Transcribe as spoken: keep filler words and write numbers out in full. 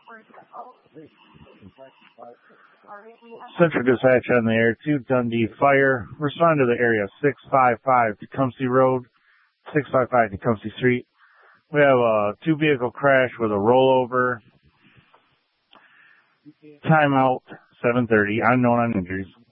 Central Dispatch on the air, two Dundee Fire. Respond to the area six five five Tecumseh Road, six five five Tecumseh Street. We have a two-vehicle crash with a rollover. Timeout, seven thirty. Unknown on injuries.